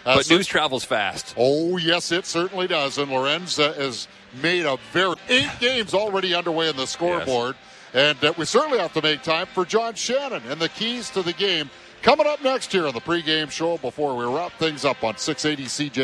But news travels fast. Oh, yes, it certainly does. And Lorenz has made 8 games already underway in the scoreboard. Yes. And we certainly have to make time for John Shannon and the keys to the game coming up next here on the pregame show before we wrap things up on 680 CJ.